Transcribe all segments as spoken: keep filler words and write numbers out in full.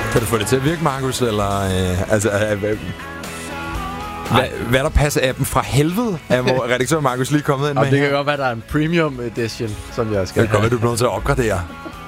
Kan du få det til at virke, Markus? Eller, øh, altså, øh, øh, hvad, hvad der passer appen fra helvede, er hvor redaktør Markus lige kommet ind med. Og det kan godt være, der er en premium edition, som jeg skal det kan godt være, du bliver nødt til at opgradere.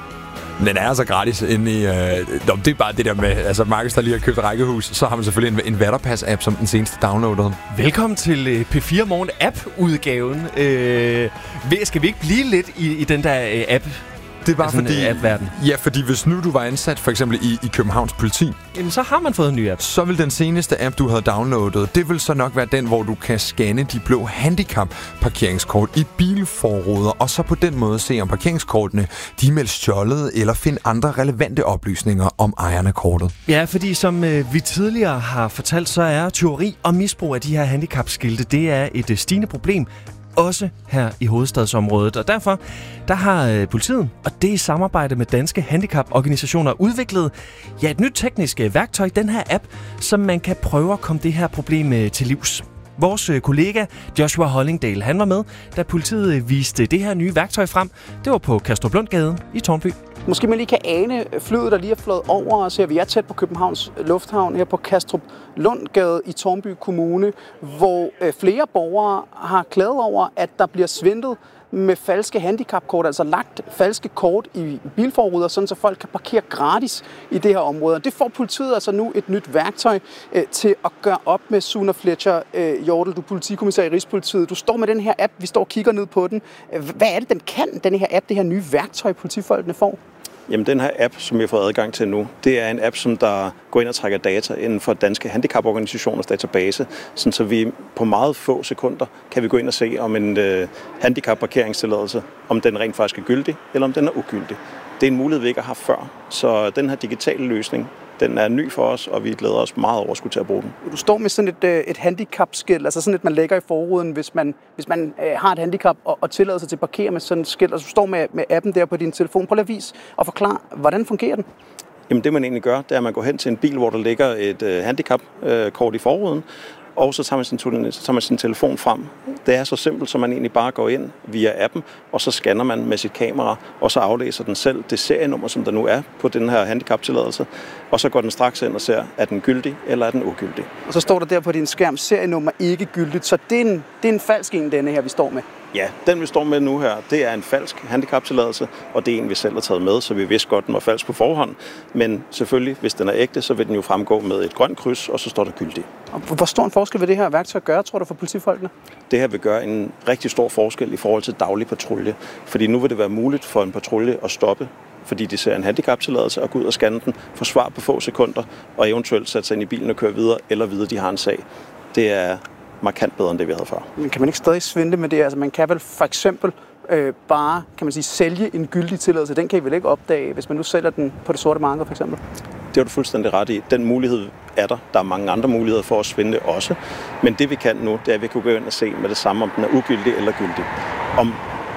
Den er altså gratis inde i... Øh, det er bare det der med... Altså, Markus, der lige har købt rækkehus, så har man selvfølgelig en, en Vatterpass-app, som den seneste downloadede. Velkommen til øh, P fire Morgen app-udgaven. Øh, skal vi ikke blive lidt i, i den der øh, app? Det er bare fordi... app-verden. Ja, fordi hvis nu du var ansat for eksempel i, i Københavns politi... Jamen, så har man fået en ny app. Så vil den seneste app, du havde downloadet, det vil så nok være den, hvor du kan scanne de blå handicap-parkeringskort i bilforruder, og så på den måde se, om parkeringskortene de er meldt stjålet, eller finde andre relevante oplysninger om ejerne af kortet. Ja, fordi som øh, vi tidligere har fortalt, så er tyveri og misbrug af de her handicapskilte, det er et øh, stigende problem. Også her i hovedstadsområdet. Og derfor der har øh, politiet, og det i samarbejde med danske handicaporganisationer, udviklet ja, et nyt teknisk øh, værktøj, den her app, som man kan prøve at komme det her problem øh, til livs. Vores øh, kollega Joshua Hollingdale, han var med, da politiet øh, viste det her nye værktøj frem. Det var på Kastrup Lundgade i Tårnby. Måske man lige kan ane flyet, der lige er flået over os her. Vi er tæt på Københavns Lufthavn her på Kastrup Lundgade i Tårnby Kommune, hvor øh, flere borgere har klaget over, at der bliver svindlet med falske handicapkort, altså lagt falske kort i bilforruder, sådan så folk kan parkere gratis i det her område. Og det får politiet altså nu et nyt værktøj øh, til at gøre op med. Suna Fletcher øh, Hjortel, du er politikommissær i Rigspolitiet. Du står med den her app, vi står og kigger ned på den. Hvad er det, den kan, den her app, det her nye værktøj, politifolkene får? Jamen, den her app, som vi har fået adgang til nu, det er en app, som der går ind og trækker data inden for danske handicaporganisationers database, sådan så vi på meget få sekunder kan vi gå ind og se, om en øh, handicapparkeringstilladelse, om den rent faktisk er gyldig, eller om den er ugyldig. Det er en mulighed, vi ikke har haft før, så den her digitale løsning, den er ny for os, og vi glæder os meget over at skulle til at bruge den. Du står med sådan et, et handicapskilt, altså sådan et, man lægger i forruden, hvis man, hvis man øh, har et handicap og, og tillader sig til at parkere med sådan et skilt. Altså du står med, med appen der på din telefon. Prøv lige at vise og forklare, hvordan fungerer den? Jamen det man egentlig gør, det er, at man går hen til en bil, hvor der ligger et øh, handicapkort øh, i forruden, og så tager, man sin, så tager man sin telefon frem. Det er så simpelt, som man egentlig bare går ind via appen, og så scanner man med sit kamera, og så aflæser den selv det serienummer, som der nu er på den her handicaptilladelse, og så går den straks ind og ser, er den gyldig eller er den ugyldig. Og så står der der på din skærm, serienummer ikke gyldigt, så det er en, det er en falsk en, denne her, vi står med. Ja, den vi står med nu her, det er en falsk handicaptilladelse, og det er en, vi selv har taget med, så vi vidste godt, den var falsk på forhånd. Men selvfølgelig, hvis den er ægte, så vil den jo fremgå med et grønt kryds, og så står der gyldig. Og hvor stor en forskel vil det her værktøj gøre, tror du, for politifolkene? Det her vil gøre en rigtig stor forskel i forhold til daglig patrulje. Fordi nu vil det være muligt for en patrulje at stoppe, fordi de ser en handicaptilladelse og gå ud og scanne den, få svar på få sekunder, og eventuelt sætte sig ind i bilen og køre videre, eller vide, at de har en sag. Det er markant bedre, end det vi havde før. Men kan man ikke stadig svindle med det? Altså man kan vel for eksempel øh, bare, kan man sige, sælge en gyldig tilladelse. Den kan I vel ikke opdage, hvis man nu sælger den på det sorte marked for eksempel? Det har du fuldstændig ret i. Den mulighed er der. Der er mange andre muligheder for at svindle også. Men det vi kan nu, det er, at vi kan gå ind og se med det samme, om den er ugyldig eller gyldig. Om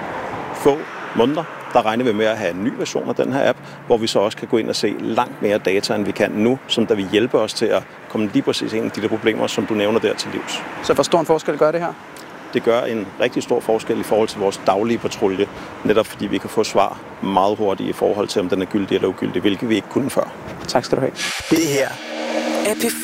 få måneder, der regner vi med at have en ny version af den her app, hvor vi så også kan gå ind og se langt mere data, end vi kan nu, som der vil hjælpe os til at komme lige præcis ind i de der problemer, som du nævner der til livs. Så hvor stor en forskel gør det her? Det gør en rigtig stor forskel i forhold til vores daglige patrulje, netop fordi vi kan få svar meget hurtigt i forhold til, om den er gyldig eller ugyldig, hvilket vi ikke kunne før. Tak skal du have. Det her er P